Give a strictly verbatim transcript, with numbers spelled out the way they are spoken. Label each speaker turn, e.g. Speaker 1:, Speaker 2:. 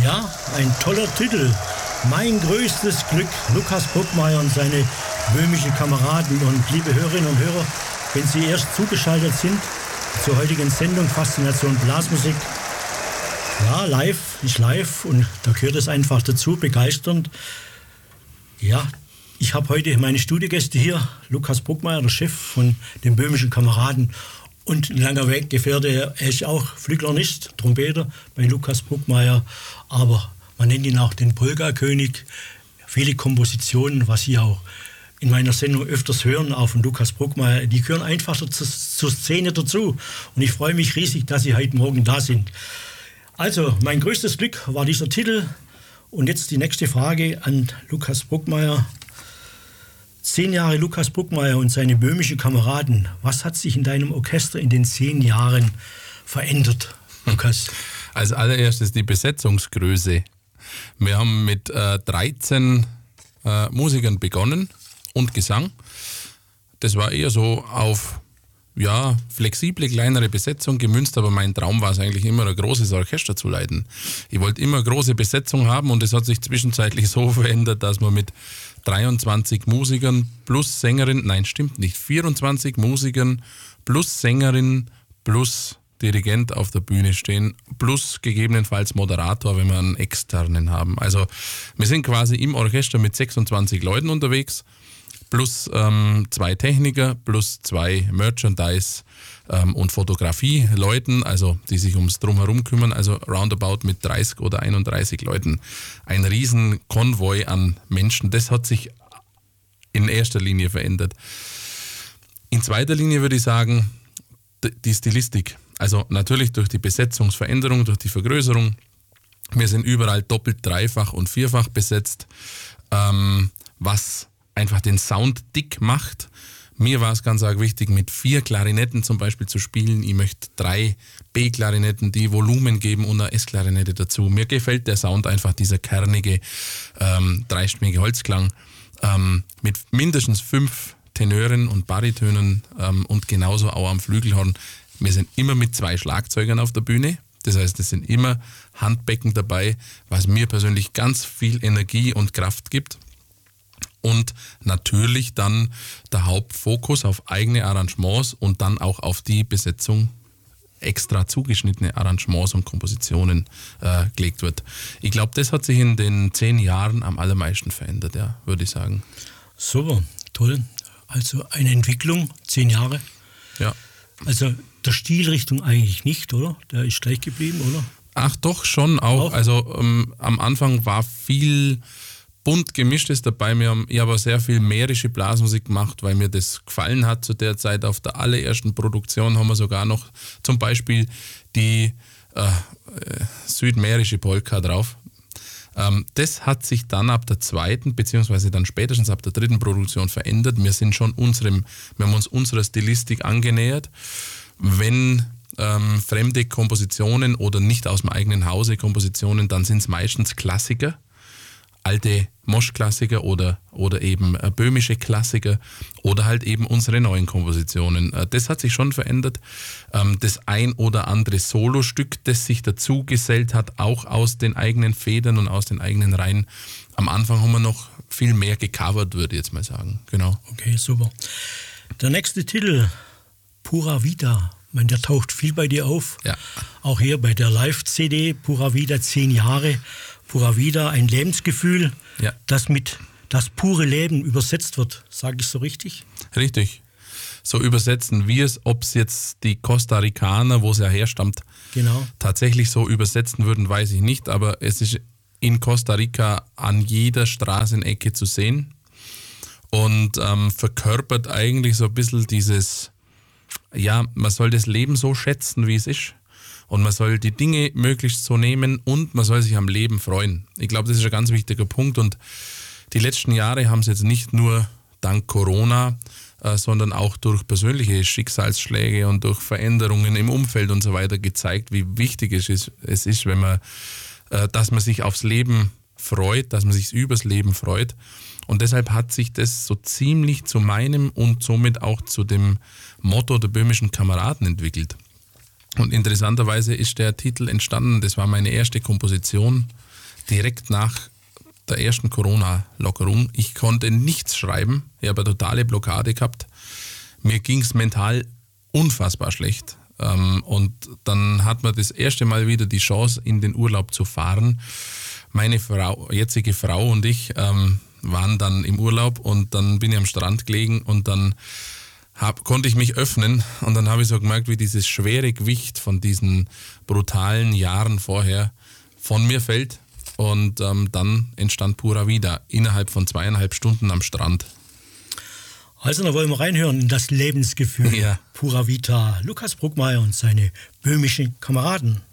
Speaker 1: Ja, ein toller Titel. Mein größtes Glück, Lukas Bruckmeier und seine böhmischen Kameraden. Und liebe Hörerinnen und Hörer, wenn Sie erst zugeschaltet sind zur heutigen Sendung Faszination Blasmusik, ja, live ist live und da gehört es einfach dazu, begeisternd. Ja, ich habe heute meine Studiogäste hier, Lukas Bruckmeier, der Chef von den böhmischen Kameraden und ein langer Weggefährte. Er ist auch Flügelhornist, Trompeter bei Lukas Bruckmeier, aber man nennt ihn auch den Polka-König. Viele Kompositionen, was Sie auch in meiner Sendung öfters hören, auch von Lukas Bruckmeier, die gehören einfach zur, zur Szene dazu. Und ich freue mich riesig, dass Sie heute Morgen da sind. Also, mein größtes Glück war dieser Titel. Und jetzt die nächste Frage an Lukas Bruckmeier. Zehn Jahre Lukas Bruckmeier und seine böhmischen Kameraden. Was hat sich in deinem Orchester in den zehn Jahren verändert, Lukas?
Speaker 2: Als allererstes die Besetzungsgröße. Wir haben mit äh, dreizehn äh, Musikern begonnen und Gesang. Das war eher so auf ja, flexible, kleinere Besetzung gemünzt, aber mein Traum war es eigentlich immer, ein großes Orchester zu leiten. Ich wollte immer große Besetzung haben und es hat sich zwischenzeitlich so verändert, dass man mit dreiundzwanzig Musikern plus Sängerin, nein, stimmt nicht, vierundzwanzig Musikern plus Sängerin plus Dirigent auf der Bühne stehen, plus gegebenenfalls Moderator, wenn wir einen externen haben. Also wir sind quasi im Orchester mit sechsundzwanzig Leuten unterwegs, plus ähm, zwei Techniker, plus zwei Merchandise- ähm, und Fotografie-Leuten, also die sich ums Drumherum kümmern, also roundabout mit dreißig oder einunddreißig Leuten. Ein riesen Konvoi an Menschen, das hat sich in erster Linie verändert. In zweiter Linie würde ich sagen, die Stilistik. Also natürlich durch die Besetzungsveränderung, durch die Vergrößerung. Wir sind überall doppelt, dreifach und vierfach besetzt, ähm, was einfach den Sound dick macht. Mir war es ganz arg wichtig, mit vier Klarinetten zum Beispiel zu spielen. Ich möchte drei B-Klarinetten, die Volumen geben und eine S-Klarinette dazu. Mir gefällt der Sound einfach, dieser kernige, ähm, dreistimmige Holzklang ähm, mit mindestens fünf Tenören und Baritönen ähm, und genauso auch am Flügelhorn. Wir sind immer mit zwei Schlagzeugern auf der Bühne. Das heißt, es sind immer Handbecken dabei, was mir persönlich ganz viel Energie und Kraft gibt. Und natürlich dann der Hauptfokus auf eigene Arrangements und dann auch auf die Besetzung extra zugeschnittene Arrangements und Kompositionen äh, gelegt wird. Ich glaube, das hat sich in den zehn Jahren am allermeisten verändert, ja, würde ich sagen.
Speaker 1: Super, toll. Also eine Entwicklung, zehn Jahre.
Speaker 2: Ja.
Speaker 1: Also der Stilrichtung eigentlich nicht, oder? Der ist gleich geblieben, oder?
Speaker 2: Ach doch, schon auch.
Speaker 1: auch?
Speaker 2: Also ähm, am Anfang war viel bunt gemischtes dabei. Wir haben, ich habe sehr viel mährische Blasmusik gemacht, weil mir das gefallen hat zu der Zeit. Auf der allerersten Produktion haben wir sogar noch zum Beispiel die äh, südmährische Polka drauf. Ähm, das hat sich dann ab der zweiten, beziehungsweise dann spätestens ab der dritten Produktion verändert. Wir sind schon unserem, wir haben uns unserer Stilistik angenähert. Wenn ähm, fremde Kompositionen oder nicht aus dem eigenen Hause Kompositionen, dann sind es meistens Klassiker. Alte Mosch-Klassiker oder, oder eben äh, böhmische Klassiker oder halt eben unsere neuen Kompositionen. Äh, das hat sich schon verändert. Ähm, das ein oder andere Solostück, das sich dazu gesellt hat, auch aus den eigenen Federn und aus den eigenen Reihen. Am Anfang haben wir noch viel mehr gecovert, würde ich jetzt mal sagen. Genau.
Speaker 1: Okay, super. Der nächste Titel, Pura Vida. Ich meine, der taucht viel bei dir auf.
Speaker 2: Ja.
Speaker 1: Auch hier bei der Live-C D, Pura Vida, zehn Jahre. Pura Vida, ein Lebensgefühl,
Speaker 2: ja,
Speaker 1: das mit das pure Leben übersetzt wird. Sage ich so richtig?
Speaker 2: Richtig. So übersetzen wir es, ob es jetzt die Costa Ricaner, wo es ja herstammt,
Speaker 1: genau,
Speaker 2: tatsächlich so übersetzen würden, weiß ich nicht. Aber es ist in Costa Rica an jeder Straßenecke zu sehen und ähm, verkörpert eigentlich so ein bisschen dieses, ja, man soll das Leben so schätzen, wie es ist. Und man soll die Dinge möglichst so nehmen und man soll sich am Leben freuen. Ich glaube, das ist ein ganz wichtiger Punkt. Und die letzten Jahre haben es jetzt nicht nur dank Corona, äh, sondern auch durch persönliche Schicksalsschläge und durch Veränderungen im Umfeld und so weiter gezeigt, wie wichtig es ist, es ist wenn man, äh, dass man sich aufs Leben freut, dass man sich übers Leben freut. Und deshalb hat sich das so ziemlich zu meinem und somit auch zu dem Motto der böhmischen Kameraden entwickelt. Und interessanterweise ist der Titel entstanden, das war meine erste Komposition, direkt nach der ersten Corona-Lockerung. Ich konnte nichts schreiben, ich habe eine totale Blockade gehabt. Mir ging es mental unfassbar schlecht. Und dann hat man das erste Mal wieder die Chance, in den Urlaub zu fahren. Meine Frau, jetzige Frau und ich ähm, waren dann im Urlaub und dann bin ich am Strand gelegen und dann hab, konnte ich mich öffnen und dann habe ich so gemerkt, wie dieses schwere Gewicht von diesen brutalen Jahren vorher von mir fällt. Und ähm, dann entstand Pura Vida innerhalb von zweieinhalb Stunden am Strand.
Speaker 1: Also, da wollen wir reinhören in das Lebensgefühl.
Speaker 2: Ja.
Speaker 1: Pura Vida. Lukas Bruckmeier und seine böhmischen Kameraden.